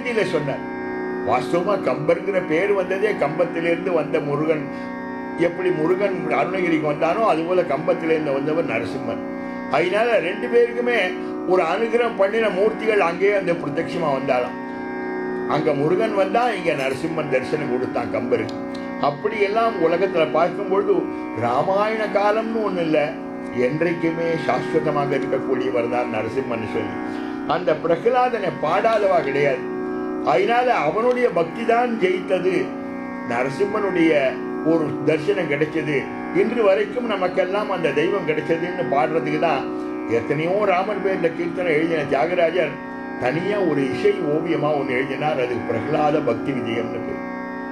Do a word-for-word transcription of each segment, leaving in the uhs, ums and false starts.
பகுதியில சொன்னார். வாஸ்தவமா கம்பருங்கிற பேர் வந்ததே கம்பத்திலிருந்து வந்த முருகன். எப்படி முருகன் அருணகிரிக்கு வந்தானோ அதுபோல கம்பத்திலிருந்து வந்தவர் நரசிம்மன். அதனால ரெண்டு பேருக்குமே ஒரு அனுகிரகம் பண்ணின மூர்த்திகள் அங்கேயே அந்த பிரத்யட்சமா வந்தாலும் அங்க முருகன் வந்தா இங்க நரசிம்மன் தரிசனம் கொடுத்தான் கம்பருக்கு. அப்படியெல்லாம் உலகத்துல பார்க்கும்பொழுது ராமாயண காலம்னு ஒண்ணு இல்லை, என்றைக்குமே சாஸ்வதமாக இருக்கக்கூடியவர் தான் நரசிம்மன் சொல்லி அந்த பிரகலாதனை பாடாதவா கிடையாது. அதனால அவனுடைய பக்தி தான் ஜெயித்தது, நரசிம்மனுடைய ஒரு தரிசனம் கிடைச்சது. இன்று வரைக்கும் நமக்கெல்லாம் அந்த தெய்வம் கிடைச்சதுன்னு பாடுறதுக்கு தான் எத்தனையோ ராமர் பேர்ல கீர்த்தனை எழுதின தியாகராஜர் தனியா ஒரு இசை ஓவியமா ஒண்ணு எழுதினார். அது பிரகலாத பக்தி விஜயம்னு பேர்.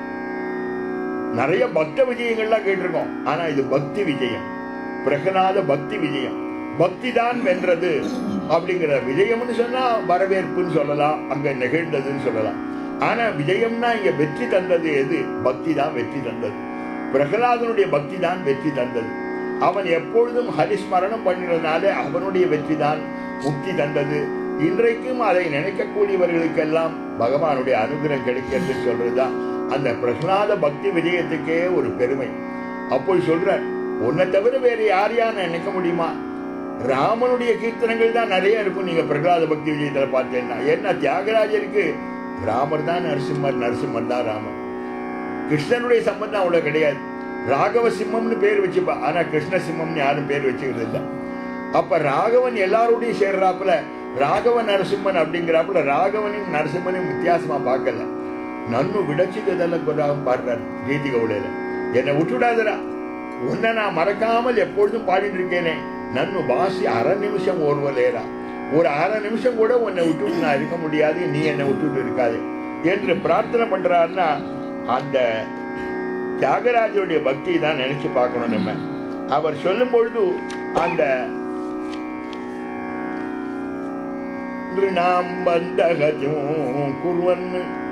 நிறைய பக்த விஜயங்கள்லாம் கேட்டிருக்கோம், ஆனா இது பக்தி விஜயம், பிரகலாத பக்தி விஜயம். பக்தி தான் வென்றது அப்படிங்கிற விஜயம்னு சொன்னா வரவேற்புன்னு சொல்லலாம், அங்க நிகழ்ந்ததுன்னு சொல்லலாம். ஆனா விஜயம்னா இங்க வெற்றி தந்தது எது? பக்தி தான் வெற்றி தந்தது. பிரகலாதனுடைய பக்தி தான் வெற்றி தந்தது. அவன் எப்பொழுதும் ஹரிஸ்மரணம் பண்ணினதுனால அவனுடைய வெற்றி தான் முக்தி தந்தது. இன்றைக்கும் அதை நினைக்கக்கூடியவர்களுக்கெல்லாம் பகவானுடைய அனுகிரகம் கிடைக்கிறது சொல்றதுதான் அந்த பிரகலாத பக்தி விஜயத்துக்கே ஒரு பெருமை. அப்போ சொல்ற, உன்னை தவிர வேற யார் யார் நினைக்க முடியுமா? ராமனுடைய கீர்த்தனங்கள் தான் நிறைய இருக்கும் நீங்க பிரகலாத பக்தி விஜயத்துல பார்த்தேன்னா. ஏன்னா தியாகராஜருக்கு ராமர் தான் நரசிம்மர், நரசிம்மர் தான் ராமர். கிருஷ்ணனுடைய சம்பந்தம் அவ்வளவு கிடையாது. ராகவ சிம்மம்னு பேர் வச்சுப்பா, ஆனா கிருஷ்ண சிம்மம்னு யாரும் பேர் வச்சுக்கிறது இல்லை. அப்ப ராகவன் எல்லாரோடையும் சேர்றாப்புல ராகவ நரசிம்மன் அப்படிங்கிறாப்புல ராகவனையும் நரசிம்மனையும் வித்தியாசமா பார்க்கல. நன்னு விடச்சிதெல்லாம் பாடுறாரு கீதி கவுளையில. என்னை விட்டுடாதரா, உன்னை நான் மறக்காமல் எப்பொழுதும் பாடிட்டு இருக்கேனே, நன்னு வாசி அரை நிமிஷம் ஒருவலேரா, ஒரு அரை நிமிஷம் கூட உன்னை விட்டுட்டு நான் இருக்க முடியாது, நீ என்னை விட்டுட்டு இருக்காது என்று பிரார்த்தனை பண்றாருன்னா அந்த தியாகராஜருடைய பக்தியை தான் நினைச்சு பார்க்கணும் நம்ம. அவர் சொல்லும் பொழுது அந்த நாம் பந்தகஜம் குருவன்